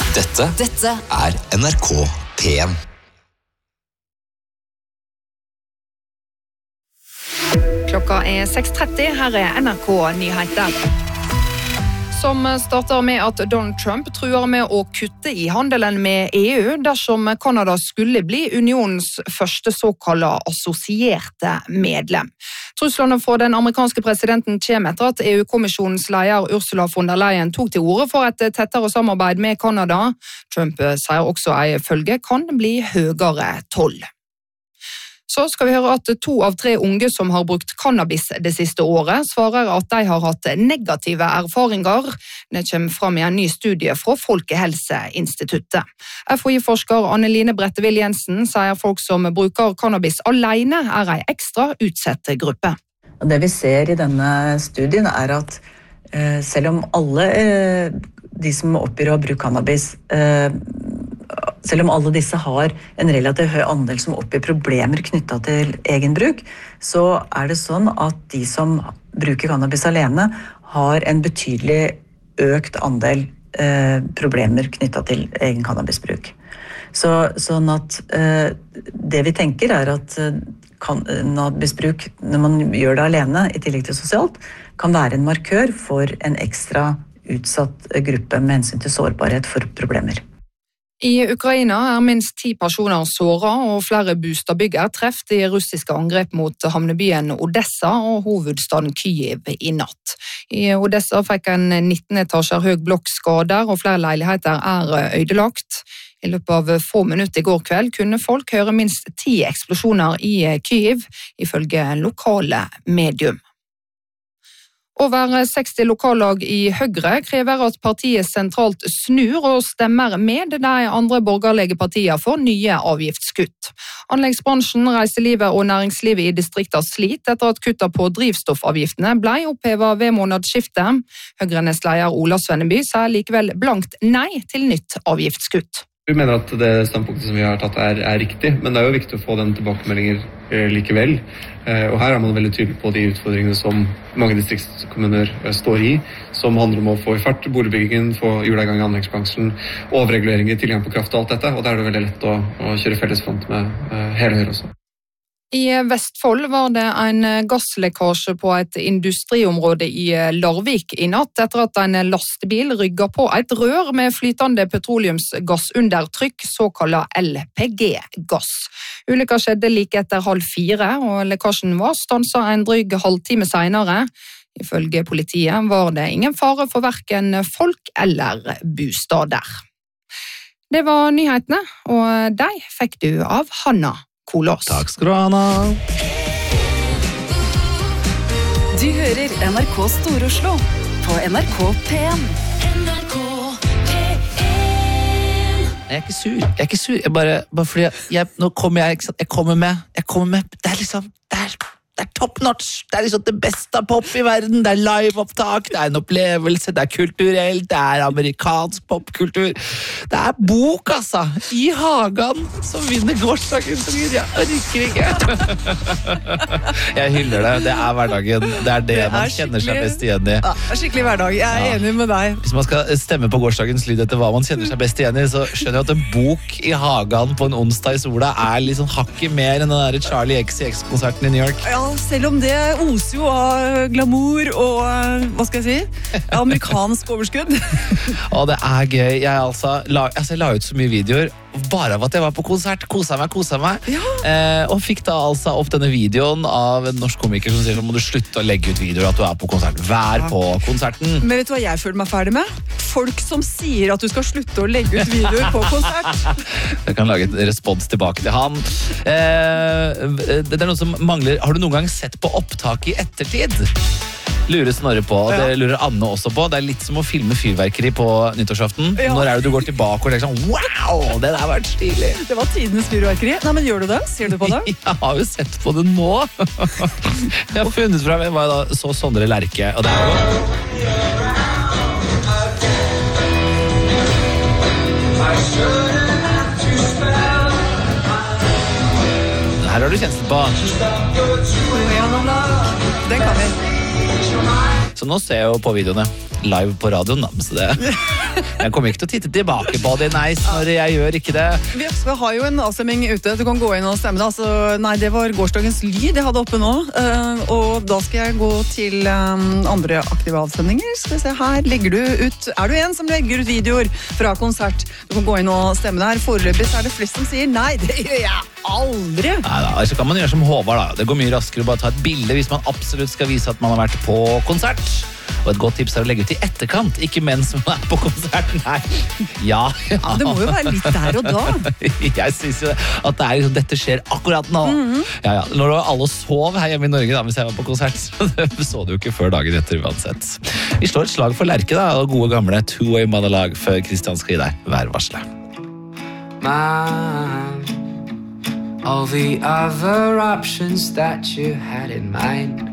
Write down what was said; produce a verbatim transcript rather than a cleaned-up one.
Dette, Dette er N R K P en. Klokka er seks tretti, her er N R K Nyheter. Som starter med at Donald Trump truer med å kutte i handelen med E U dersom Kanada skulle bli unionens første såkalte assosierte medlem. Truslene fra den amerikanske presidenten kommer etter at E U-kommisjonens leder Ursula von der Leyen tok til orde for et tettere samarbeid med Kanada. Trump sier også en følge kan bli høyere toll. Så skal vi høre at to av tre unge som har brukt cannabis det siste året, svarer at de har hatt negative erfaringer. Det kommer fram i en ny studie fra Folkehelseinstituttet. F H I-forsker Anneline Brettevill Jensen sier folk som bruker cannabis alene er en ekstra utsatt gruppe. Det vi ser i denne studien er at eh, selv om alle eh, de som oppgir å ha brukt cannabis eh, Selv om alle disse har en relativt høy andel som oppgir problemer knyttet til egenbruk, så er det sånn at de som bruker cannabis alene har en betydelig økt andel eh, problemer knyttet til egen cannabisbruk. Så, sånn at eh, det vi tenker er at eh, cannabisbruk, når man gjør det alene, i tillegg til sosialt, kan være en markør for en ekstra utsatt gruppe med hensyn til sårbarhet for problemer. I Ukraina er minst ti personer såret, og flere bostadsbygg er truffet i russiske angrep mot havnebyen Odessa og hovedstaden Kyiv i natt. I Odessa fikk en nitten etasjer høy blokk skader, og flere leiligheter er ødelagt. I løpet av få minutter i går kveld kunne folk høre minst ti eksplosjoner i Kyiv, ifølge lokale medium. Over seksti lokallag i Høyre krever at partiet sentralt snur og stemmer med de andre borgerlige partiene for nye avgiftskutt. Anleggsbransjen, reiselivet og næringslivet i distriktet sliter etter at kuttet på drivstoffavgiftene ble opphevet ved månedsskiftet. Høyre-nestleder Ola Svenneby sier likevel blankt nei til nytt avgiftskutt. Vi mener at det standpunktet som vi har tatt er, er riktig, men det er jo viktig å få den tilbakemeldinger eh, likevel. Eh, og her er man veldig tydelig på de utfordringene som mange distriktskommuner eh, står i, som handler om å få i fart boligbyggingen, få hjulene i anleggsbransjen, overreguleringer, tilgang på kraft og alt dette, og der er det veldig lett å, å kjøre fellesfront med eh, hele Høyre også. I Vestfold var det en gasslekkasje på et industriområde i Larvik i natt etter at en lastebil rygget på et rør med flytende petroleumsgassundertrykk, såkalt L P G-gass. Ulykken skjedde like etter halv fire, og lekkasjen var stanset en dryg halvtime senere. Ifølge politiet var det ingen fare for hverken folk eller bostader. Det var nyhetene, og de fikk du av Hanna Kolås. Takk skal du ha, Anna. Du hører N R K Stor-Oslo på N R K P en. N R K P en. Jeg er ikke sur. Jeg er ikke sur. Jeg bare, bare fordi jeg, nå kommer jeg, ikke sant? Jeg kommer med. Jeg kommer med. Det er liksom, det er, det er top notch. Det er liksom det beste av pop i verden. Det er live-opptak, det er en opplevelse, det er kulturelt, det er amerikansk popkultur. Det er bok, altså. I hagen som vinner gårsdagens pris. Jeg orker ikke. Jeg hyller det. Det er hverdagen. Det er det, det er man kjenner seg best igjen i. Ja, skikkelig hverdag. Jeg er ja. enig med deg. Hvis man skal stemme på gårsdagens lyd etter hva man kjenner seg best igjen i, så skjønner jeg at en bok i hagen på en onsdag i sola er litt sånn hakket mer enn den der Charlie X C X-konserten i New York. Ja, selv om det oser jo av glamour og, hva skal jeg si, amerikansk overskudd. Og det er gøy. Jeg, altså, la, altså, jeg la ut så mye videoer bare av at jeg var på konsert. Kosa meg, kosa meg. Ja. Eh, og fikk da altså opp denne videoen av en norsk komiker som sier så må du slutte å legge ut videoer at du er på konsert. Vær ja. på konserten. Men vet du hva jeg føler meg ferdig med? Folk som sier at du skal slutte å legge ut videoer på konsert. Jeg kan lage et respons tilbake til han. Eh, det er noe som mangler. Har du noen gang sett på opptak i ettertid? Lurer Snorre på, og det lurer Anne også på. Det er litt som å filme fyrverkeri på nyttårsaften. Ja. Når er det du går tilbake og tenker sånn, wow, det der har vært stilig. Det var tidenes fyrverkeri. Nei, men gjør du det? Ser du på det? Jeg har jo sett på det nå. Jeg har funnet fra meg, var da så Sondre Lerche, og det er jo... Her har du kjensel på. Den kan vi. Så nå ser jeg jo på videoene live på radioen, da. Så det, jeg kommer ikke til å titte tilbake på det, nei, når jeg gjør ikke det. Vi har jo en avstemming ute, du kan gå inn og stemme da. Altså, nei, det var gårsdagens lyd jeg hadde oppe nå, uh, og da skal jeg gå til um, andre aktive avstemninger. Skal vi se her, legger du ut, er du en som legger ut videoer fra konsert? Du kan gå inn og stemme der. Foreløpig er det flest som sier nei, det gjør jeg aldri. Nei da, så kan man gjøre som Håvard da. Det går mye raskere å bare ta et bilde hvis man absolutt skal vise at man har vært på konsert. Og et godt tips er å legge ut i etterkant, ikke mens man er på konserten. Nei, ja. Ja, det må jo være litt der og da. Jeg synes jo at det er liksom, dette skjer akkurat nå. Mm-hmm. Ja, ja. Når alle sov her hjemme i Norge da, hvis jeg var på konsert, så det så du jo ikke før dagen etter uansett. Vi slår et slag for Lerke da, og gode gamle two-way monolog før Kristian skal gi deg værvarselet. Man, all the other options that you had in mind